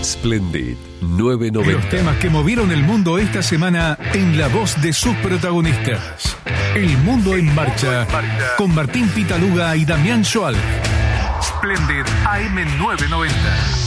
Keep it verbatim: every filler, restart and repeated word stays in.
Splendid novecientos noventa. Los temas que movieron el mundo esta semana en la voz de sus protagonistas. El Mundo en Marcha, con Martín Pitaluga y Damián Schoal. Splendid A M novecientos noventa.